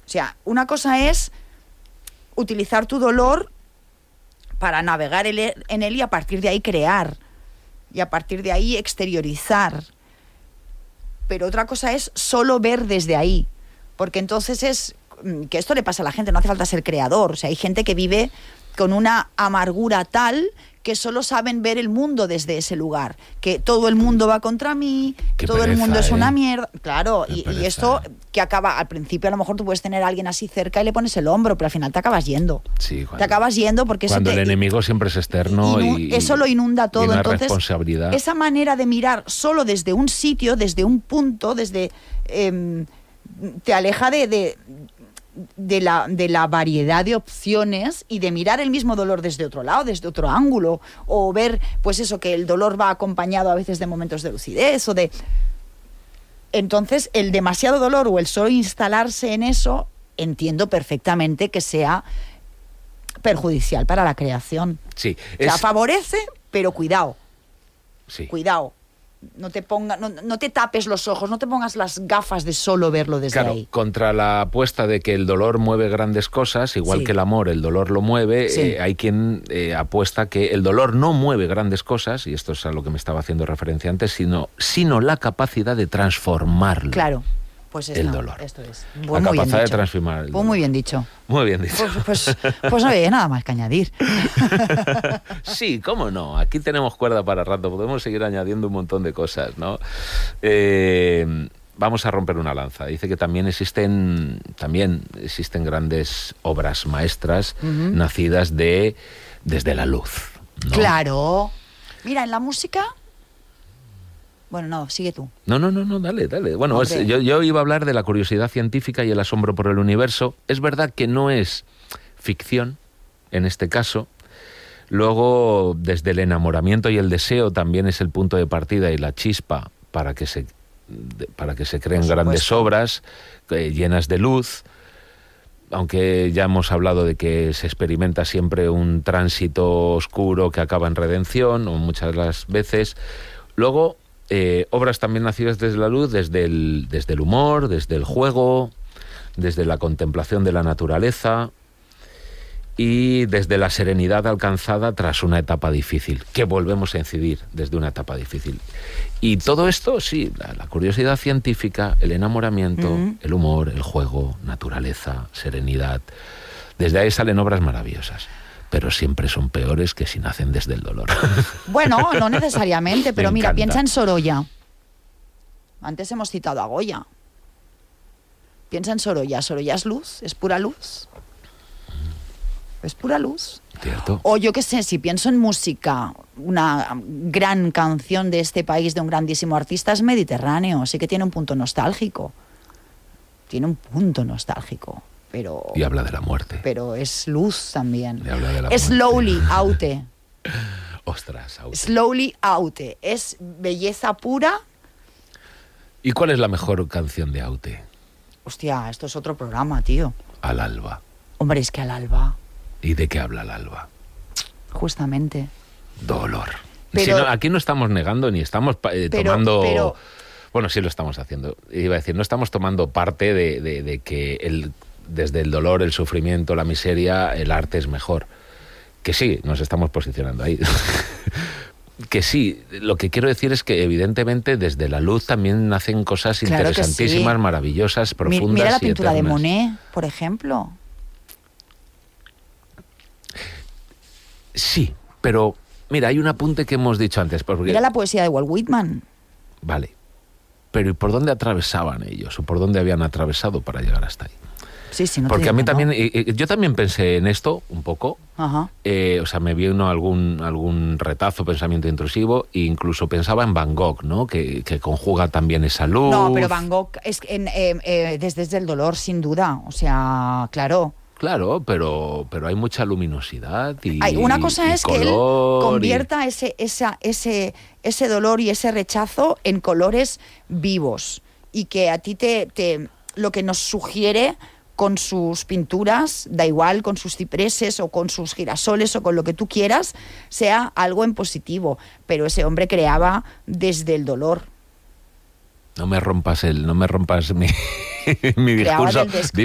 O sea, una cosa es utilizar tu dolor para navegar en él y a partir de ahí crear. Y a partir de ahí exteriorizar. Pero otra cosa es solo ver desde ahí. Porque entonces es... que esto le pasa a la gente, no hace falta ser creador. O sea, hay gente que vive con una amargura tal que solo saben ver el mundo desde ese lugar. Que todo el mundo va contra mí, Qué todo pereza, el mundo es una mierda. Claro, y pereza. esto que acaba... Al principio a lo mejor tú puedes tener a alguien así cerca y le pones el hombro, pero al final te acabas yendo. Sí, Te acabas yendo porque... cuando el enemigo siempre es externo y eso lo inunda todo. y no hay Entonces, responsabilidad. esa manera de mirar solo desde un sitio, desde un punto, desde... te aleja de la variedad de opciones y de mirar el mismo dolor desde otro lado, desde otro ángulo, o ver, pues eso, que el dolor va acompañado a veces de momentos de lucidez o de... Entonces, el demasiado dolor o el solo instalarse en eso, entiendo perfectamente que sea perjudicial para la creación. Sí, O sea, favorece, pero cuidado. sí. Cuidado. No te tapes los ojos, no te pongas las gafas de solo verlo desde Claro, ahí. contra la apuesta de que el dolor mueve grandes cosas, igual Sí. que el amor, el dolor lo mueve, Sí. hay quien apuesta que el dolor no mueve grandes cosas, y esto es a lo que me estaba haciendo referencia antes, sino la capacidad de transformarlo. Claro, pues el dolor. esto es. La Muy bien capacidad de dicho. transformar el Pues dolor. muy bien dicho. Muy bien dicho. Pues no había nada más que añadir. Sí, cómo no. Aquí tenemos cuerda para rato. Podemos seguir añadiendo un montón de cosas, ¿no? Vamos a romper una lanza. Dice que también existen grandes obras maestras nacidas desde la luz, ¿no? Claro. Mira, en la música... Bueno, no, sigue tú. No, dale. Bueno, yo iba a hablar de la curiosidad científica y el asombro por el universo. Es verdad que no es ficción, en este caso. Luego, desde el enamoramiento y el deseo también es el punto de partida y la chispa para que se creen grandes obras llenas de luz. Aunque ya hemos hablado de que se experimenta siempre un tránsito oscuro que acaba en redención, o muchas de las veces. Luego... obras también nacidas desde la luz, desde el humor, desde el juego, desde la contemplación de la naturaleza y desde la serenidad alcanzada tras una etapa difícil, que volvemos a incidir desde una etapa difícil. Y todo esto, sí, la curiosidad científica, el enamoramiento, el humor, el juego, naturaleza, serenidad, desde ahí salen obras maravillosas. Pero siempre son peores que si nacen desde el dolor. Bueno, no necesariamente, pero Me mira, encanta. piensa en Sorolla. Antes hemos citado a Goya. Piensa en Sorolla. Sorolla es luz, es pura luz. Es pura luz. ¿Cierto? O yo qué sé, si pienso en música, una gran canción de este país, de un grandísimo artista, es Mediterráneo. Sí que tiene un punto nostálgico. Tiene un punto nostálgico. Pero, Y habla de la muerte. pero es luz también. Le habla de la Slowly muerte. Aute. Ostras, Aute. Slowly Aute. Es belleza pura. ¿Y cuál es la mejor canción de Aute? Hostia, esto es otro programa, tío. Al alba. Hombre, es que al alba, ¿Y de qué habla el alba? justamente. Dolor. Pero- Si no, aquí no estamos negando ni estamos tomando... pero- Bueno, sí lo estamos haciendo. Iba a decir, no estamos tomando parte de que desde el dolor, el sufrimiento, la miseria, el arte es mejor. Que sí, nos estamos posicionando ahí. Que sí, lo que quiero decir es que evidentemente desde la luz también nacen cosas Claro que interesantísimas, sí. maravillosas, profundas Mira la y pintura de eternas. Monet, por ejemplo. Sí, pero mira, hay un apunte que hemos dicho antes. Porque, Mira la poesía de Walt Whitman. Vale, pero ¿y por dónde atravesaban ellos? ¿O por dónde habían atravesado para llegar hasta ahí? Sí, sí, no te Porque a digo mí que no. también, yo también pensé en esto un poco. Ajá. O sea, me vino algún retazo, pensamiento intrusivo, e incluso pensaba en Van Gogh, ¿no? Que conjuga también esa luz. No, pero Van Gogh es desde el dolor, sin duda. O sea, claro. Claro, pero hay mucha luminosidad y Una cosa y es que él color convierta ese dolor y ese rechazo en colores vivos y que a ti lo que nos sugiere con sus pinturas, da igual, con sus cipreses o con sus girasoles o con lo que tú quieras, sea algo en positivo. Pero ese hombre creaba desde el dolor. No me rompas mi Creaba discurso. del